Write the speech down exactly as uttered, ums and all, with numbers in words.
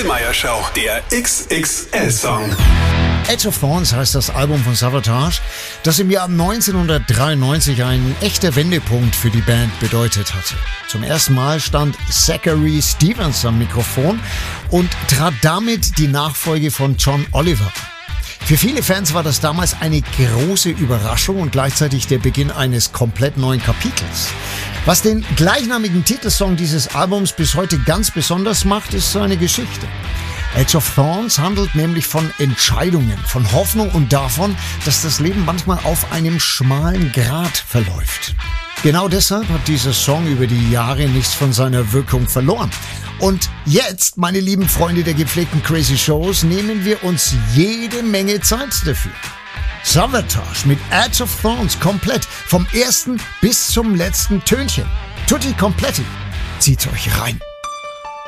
Grillmeyer Show, der X X L-Song. Edge of Thorns heißt das Album von Savatage, das im Jahr neunzehnhundertdreiundneunzig einen echter Wendepunkt für die Band bedeutet hatte. Zum ersten Mal stand Zachary Stevens am Mikrofon und trat damit die Nachfolge von John Oliver an. Für viele Fans war das damals eine große Überraschung und gleichzeitig der Beginn eines komplett neuen Kapitels. Was den gleichnamigen Titelsong dieses Albums bis heute ganz besonders macht, ist seine Geschichte. Edge of Thorns handelt nämlich von Entscheidungen, von Hoffnung und davon, dass das Leben manchmal auf einem schmalen Grat verläuft. Genau deshalb hat dieser Song über die Jahre nichts von seiner Wirkung verloren. Und jetzt, meine lieben Freunde der gepflegten Crazy Shows, nehmen wir uns jede Menge Zeit dafür. Savatage mit Edge of Thorns komplett, vom ersten bis zum letzten Tönchen. Tutti completi. Zieht's euch rein.